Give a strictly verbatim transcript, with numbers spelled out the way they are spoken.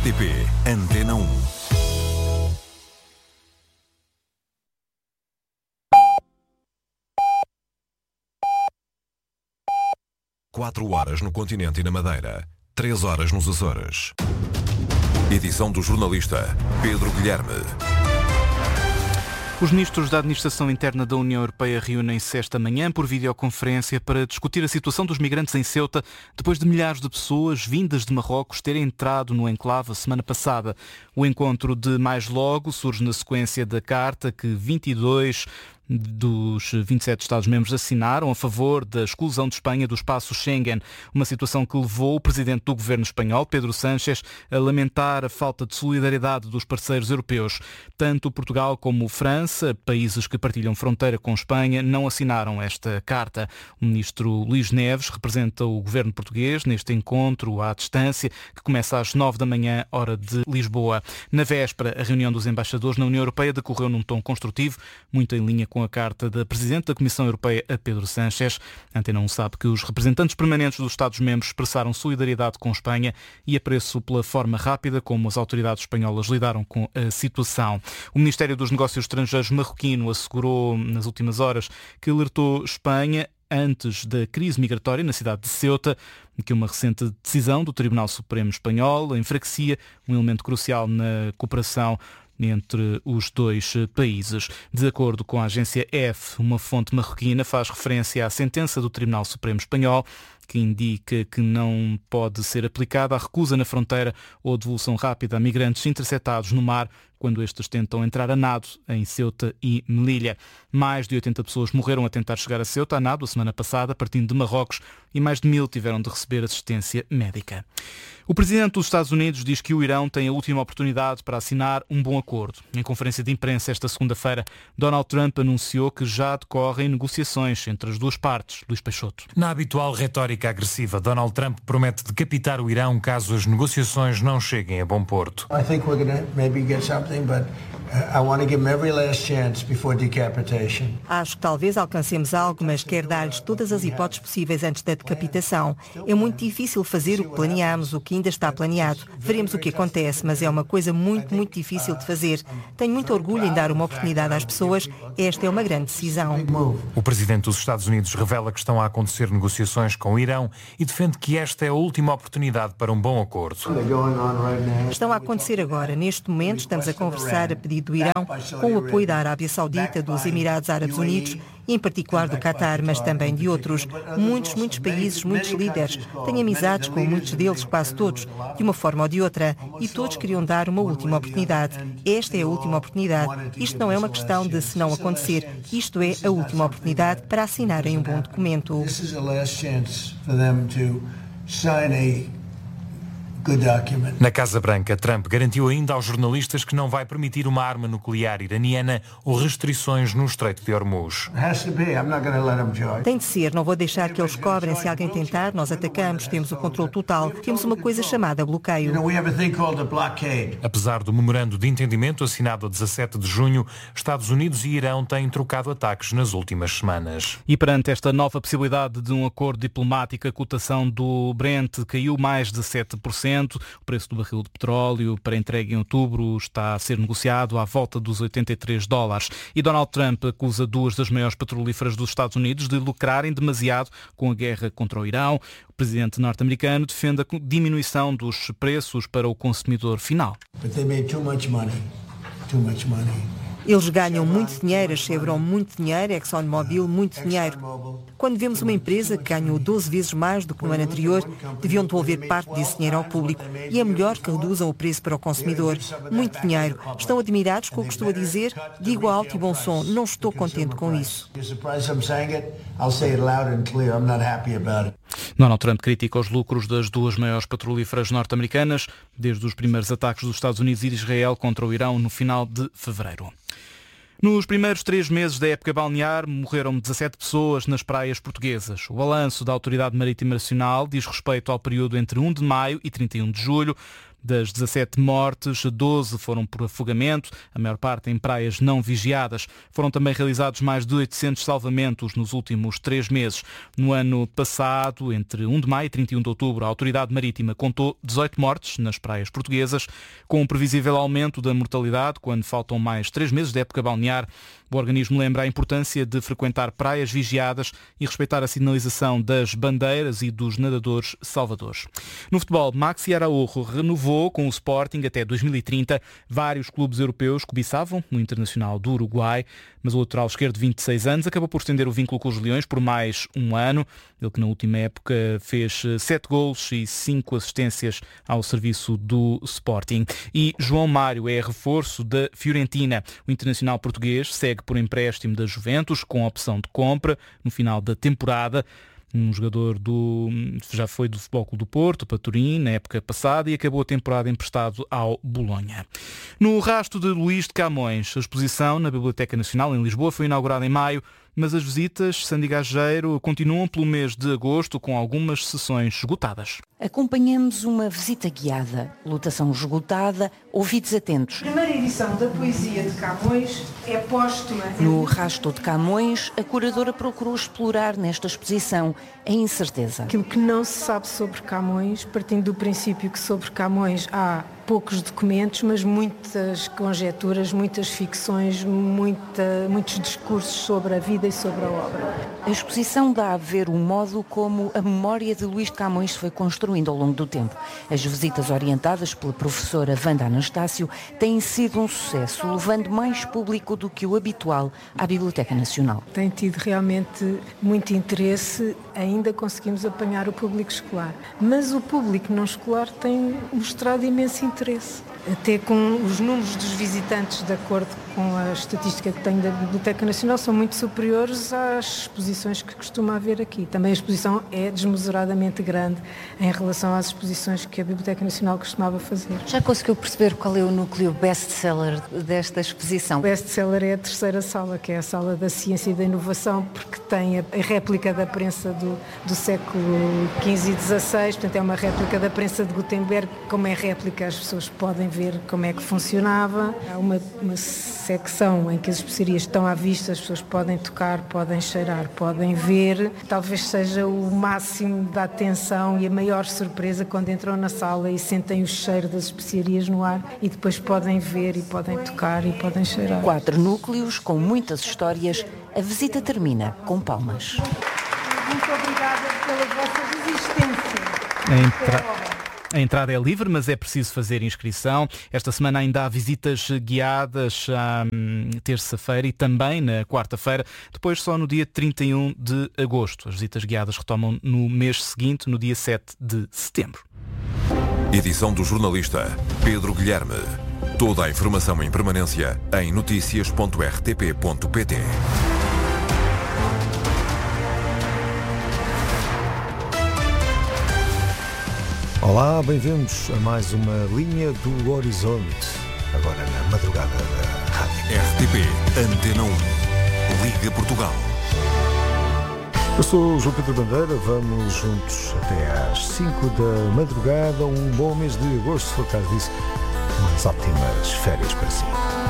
T P Antena um. Quatro horas no continente e na Madeira. Três horas nos Açores. Edição do jornalista Pedro Guilherme. Os ministros da Administração Interna da União Europeia reúnem-se esta manhã por videoconferência para discutir a situação dos migrantes em Ceuta, depois de milhares de pessoas vindas de Marrocos terem entrado no enclave a semana passada. O encontro de mais logo surge na sequência da carta que vinte e dois dos vinte e sete Estados-membros assinaram a favor da exclusão de Espanha do espaço Schengen, uma situação que levou o presidente do governo espanhol, Pedro Sánchez, a lamentar a falta de solidariedade dos parceiros europeus. Tanto Portugal como França, países que partilham fronteira com Espanha, não assinaram esta carta. O ministro Luís Neves representa o governo português neste encontro à distância, que começa às nove da manhã, hora de Lisboa. Na véspera, a reunião dos embaixadores na União Europeia decorreu num tom construtivo, muito em linha com com a carta da Presidente da Comissão Europeia, a Pedro Sánchez. A Antena um sabe que os representantes permanentes dos Estados-membros expressaram solidariedade com Espanha e apreço pela forma rápida como as autoridades espanholas lidaram com a situação. O Ministério dos Negócios Estrangeiros marroquino assegurou nas últimas horas que alertou Espanha antes da crise migratória na cidade de Ceuta, que uma recente decisão do Tribunal Supremo Espanhol enfraquecia um elemento crucial na cooperação entre os dois países. De acordo com a agência F, uma fonte marroquina faz referência à sentença do Tribunal Supremo Espanhol, que indica que não pode ser aplicada a recusa na fronteira ou a devolução rápida a migrantes interceptados no mar quando estes tentam entrar a nado em Ceuta e Melilla. Mais de oitenta pessoas morreram a tentar chegar a Ceuta a nado a semana passada, partindo de Marrocos, e mais de mil tiveram de receber assistência médica. O presidente dos Estados Unidos diz que o Irão tem a última oportunidade para assinar um bom acordo. Em conferência de imprensa esta segunda-feira, Donald Trump anunciou que já decorrem negociações entre as duas partes. Luís Peixoto. Na habitual retórica agressiva, Donald Trump promete decapitar o Irão caso as negociações não cheguem a bom porto. I think we're going to maybe get something, but I want to give them every last chance before decapitation. Acho que talvez alcancemos algo, mas quero dar-lhes todas as hipóteses possíveis antes da decapitação. É muito difícil fazer o que planeamos, o que ainda está planeado. Veremos o que acontece, mas é uma coisa muito, muito difícil de fazer. Tenho muito orgulho em dar uma oportunidade às pessoas. Esta é uma grande decisão. O presidente dos Estados Unidos revela que estão a acontecer negociações com o Irão e defende que esta é a última oportunidade para um bom acordo. Estão a acontecer agora. Neste momento estamos a conversar a pedido do Irão, com o apoio da Arábia Saudita, dos Emirados Árabes Unidos e em particular do Qatar, mas também de outros. Muitos, muitos países, muitos líderes. Tenho amizades com muitos deles, quase todos, de uma forma ou de outra, e todos queriam dar uma última oportunidade. Esta é a última oportunidade. Isto não é uma questão de se não acontecer. Isto é a última oportunidade para assinarem um bom documento. Na Casa Branca, Trump garantiu ainda aos jornalistas que não vai permitir uma arma nuclear iraniana ou restrições no Estreito de Hormuz. Tem de ser, não vou deixar que eles cobrem. Se alguém tentar, nós atacamos, temos o controle total. Temos uma coisa chamada bloqueio. Apesar do memorando de entendimento assinado a dezassete de junho, Estados Unidos e Irão têm trocado ataques nas últimas semanas. E perante esta nova possibilidade de um acordo diplomático, a cotação do Brent caiu mais de sete por cento. O preço do barril de petróleo para entrega em outubro está a ser negociado à volta dos oitenta e três dólares. E Donald Trump acusa duas das maiores petrolíferas dos Estados Unidos de lucrarem demasiado com a guerra contra o Irão. O presidente norte-americano defende a diminuição dos preços para o consumidor final. Eles ganham muito dinheiro, a Chevron muito dinheiro, a ExxonMobil muito dinheiro. Quando vemos uma empresa que ganhou doze vezes mais do que no ano anterior, deviam devolver parte desse dinheiro ao público. E é melhor que reduzam o preço para o consumidor. Muito dinheiro. Estão admirados com o que estou a dizer? Digo alto e bom som, não estou contente com isso. Donald Trump critica os lucros das duas maiores petrolíferas norte-americanas desde os primeiros ataques dos Estados Unidos e de Israel contra o Irão no final de fevereiro. Nos primeiros três meses da época balnear, morreram dezassete pessoas nas praias portuguesas. O balanço da Autoridade Marítima Nacional diz respeito ao período entre um de maio e trinta e um de julho. Das dezassete mortes, doze foram por afogamento, a maior parte em praias não vigiadas. Foram também realizados mais de oitocentos salvamentos nos últimos três meses. No ano passado, entre primeiro de maio e trinta e um de outubro, a Autoridade Marítima contou dezoito mortes nas praias portuguesas, com um previsível aumento da mortalidade quando faltam mais três meses de época balnear. O organismo lembra a importância de frequentar praias vigiadas e respeitar a sinalização das bandeiras e dos nadadores salvadores. No futebol, Maxi Araújo renovou com o Sporting até dois mil e trinta. Vários clubes europeus cobiçavam no Internacional do Uruguai, mas o lateral esquerdo de vinte e seis anos acabou por estender o vínculo com os Leões por mais um ano. Ele que na última época fez sete golos e cinco assistências ao serviço do Sporting. E João Mário é reforço da Fiorentina. O internacional português segue por empréstimo da Juventus com opção de compra no final da temporada. Um jogador do, já foi do Futebol Clube do Porto, para Turim, na época passada, e acabou a temporada emprestado ao Bolonha. No rasto de Luís de Camões, a exposição na Biblioteca Nacional em Lisboa foi inaugurada em maio, mas as visitas, Sandy Gageiro, continuam pelo mês de agosto com algumas sessões esgotadas. Acompanhamos uma visita guiada, lotação esgotada, ouvidos atentos. A primeira edição da Poesia de Camões é póstuma. No rasto de Camões, a curadora procurou explorar nesta exposição a incerteza. Aquilo que não se sabe sobre Camões, partindo do princípio que sobre Camões há poucos documentos, mas muitas conjecturas, muitas ficções, muita, muitos discursos sobre a vida e sobre a obra. A exposição dá a ver o modo como a memória de Luís de Camões se foi construindo ao longo do tempo. As visitas orientadas pela professora Wanda Anastácio têm sido um sucesso, levando mais público do que o habitual à Biblioteca Nacional. Tem tido realmente muito interesse, ainda conseguimos apanhar o público escolar, mas o público não escolar tem mostrado imenso interesse. Até com os números dos visitantes, de acordo com a estatística que tenho da Biblioteca Nacional, são muito superiores às exposições que costuma haver aqui. Também a exposição é desmesuradamente grande em relação às exposições que a Biblioteca Nacional costumava fazer. Já conseguiu perceber qual é o núcleo best-seller desta exposição? O best-seller é a terceira sala, que é a sala da ciência e da inovação, porque tem a réplica da prensa do, do século quinze e dezasseis, portanto é uma réplica da prensa de Gutenberg. Como é réplica, as pessoas podem ver como é que funcionava. Há uma, uma secção em que as especiarias estão à vista, as pessoas podem tocar, podem cheirar, podem ver. Talvez seja o máximo da atenção e a maior surpresa quando entram na sala e sentem o cheiro das especiarias no ar e depois podem ver e podem tocar e podem cheirar. Quatro núcleos com muitas histórias. A visita termina com palmas. Muito obrigada pela vossa resistência. Entra... A entrada é livre, mas é preciso fazer inscrição. Esta semana ainda há visitas guiadas à hum, terça-feira e também na quarta-feira, depois só no dia trinta e um de agosto. As visitas guiadas retomam no mês seguinte, no dia sete de setembro. Edição do jornalista Pedro Guilherme. Toda a informação em permanência em notícias ponto r t p ponto p t. Olá, bem-vindos a mais uma linha do Horizonte, agora na madrugada da rádio. R T P Antena um, Liga Portugal. Eu sou o João Pedro Bandeira, vamos juntos até às cinco da madrugada, um bom mês de agosto, se for caso disso, umas ótimas férias para si.